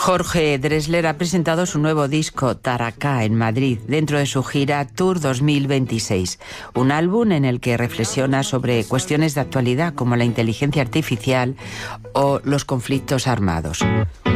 Jorge Drexler ha presentado su nuevo disco, Taraka, en Madrid, dentro de su gira Tour 2026. Un álbum en el que reflexiona sobre cuestiones de actualidad como la inteligencia artificial o los conflictos armados.